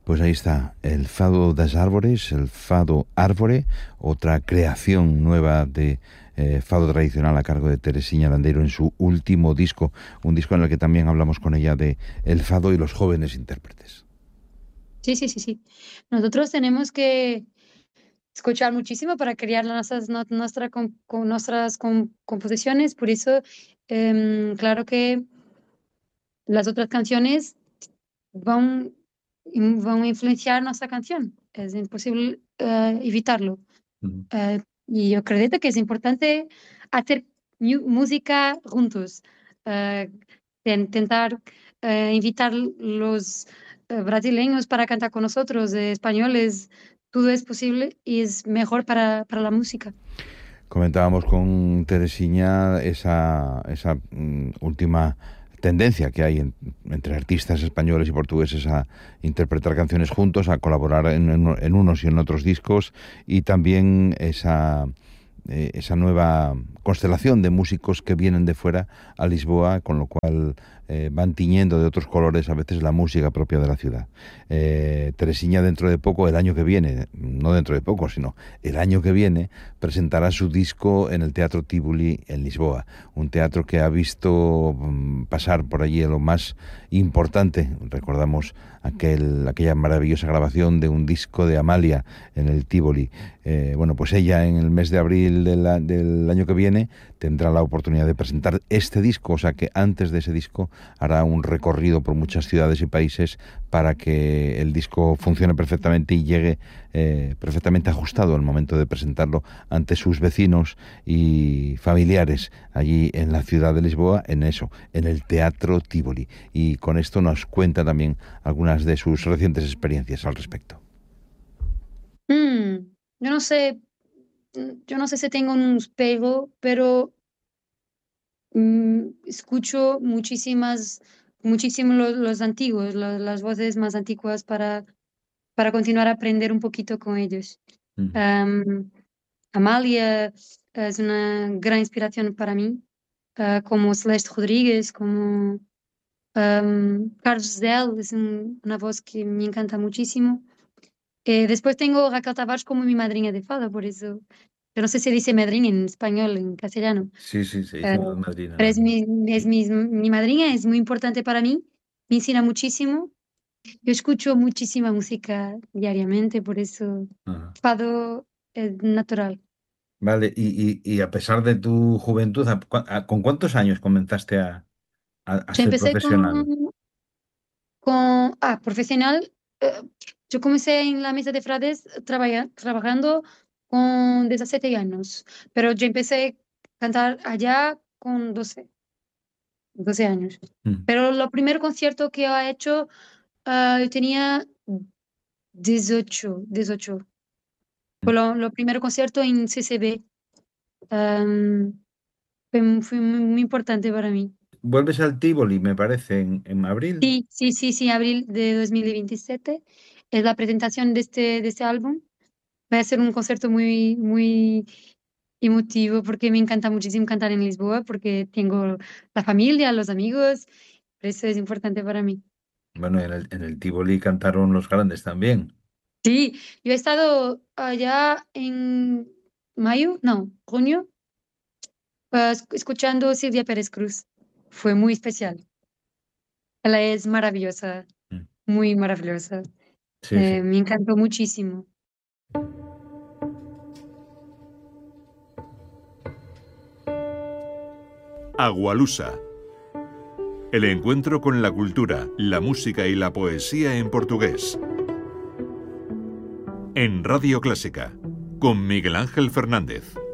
Pues ahí está, el Fado das Árvores, el Fado Árvore, otra creación nueva de fado tradicional a cargo de Teresiña Landeiro en su último disco, un disco en el que también hablamos con ella de el fado y los jóvenes intérpretes. Sí, sí, sí, sí. Nosotros tenemos que escuchar muchísimo para crear nuestras composiciones, por eso, claro que las otras canciones van, van a influenciar nuestra canción, es imposible evitarlo. Mm. Y yo creo que es importante hacer música juntos, eh, intentar invitar los brasileños para cantar con nosotros, españoles, todo es posible y es mejor para la música. Comentábamos con Teresiña esa última tendencia que hay entre artistas españoles y portugueses a interpretar canciones juntos, a colaborar en unos y en otros discos, y también esa nueva constelación de músicos que vienen de fuera a Lisboa, con lo cual van tiñendo de otros colores a veces la música propia de la ciudad. Teresiña dentro de poco, el año que viene, no dentro de poco, sino el año que viene, presentará su disco en el Teatro Tivoli en Lisboa, un teatro que ha visto pasar por allí lo más importante. Recordamos aquella maravillosa grabación de un disco de Amalia en el Tivoli. Bueno, pues ella en el mes de abril del año que viene tendrá la oportunidad de presentar este disco, o sea que antes de ese disco hará un recorrido por muchas ciudades y países para que el disco funcione perfectamente y llegue perfectamente ajustado al momento de presentarlo ante sus vecinos y familiares allí en la ciudad de Lisboa, en el Teatro Tivoli. Y con esto nos cuenta también algunas de sus recientes experiencias al respecto. Mm, yo no sé, yo no sé si tengo un espejo, pero escucho muchísimo los antiguos, las voces más antiguas para continuar a aprender un poquito con ellos. Mm. Am, Amalia es una gran inspiración para mí, como Celeste Rodríguez, como Carlos Del, es una voz que me encanta muchísimo. Después tengo Raquel Tavares como mi madrina de fado, por eso, yo no sé si dice madrina en español, en castellano. Sí, sí, se Eh, dice madrina. pero mi madrina, es muy importante para mí, me enseña muchísimo. Yo escucho muchísima música diariamente, por eso Ajá. fado es natural. Vale, y a pesar de tu juventud, ¿con cuántos años comenzaste a Yo ser empecé profesional? profesional, eh, yo comencé en la mesa de frades trabajando con 17 años, pero yo empecé a cantar allá con 12 años. Mm. Pero lo primer concierto que he hecho, yo tenía 18. Fue lo primer concierto en CCB. am, fue muy importante para mí. Vuelves al Tívoli, me parece, en abril. Sí, sí, sí, sí, abril de 2027 es la presentación de este álbum. Va a ser un concierto muy, muy emotivo porque me encanta muchísimo cantar en Lisboa porque tengo la familia, los amigos, por eso es importante para mí. Bueno, en el Tívoli cantaron los grandes también. Sí, yo he estado allá en mayo, no, junio, escuchando Silvia Pérez Cruz. Fue muy especial. Ella es maravillosa, Mm. muy maravillosa. Sí, sí. Me encantó muchísimo. Agualusa. El encuentro con la cultura, la música y la poesía en portugués. En Radio Clásica, con Miguel Ángel Fernández.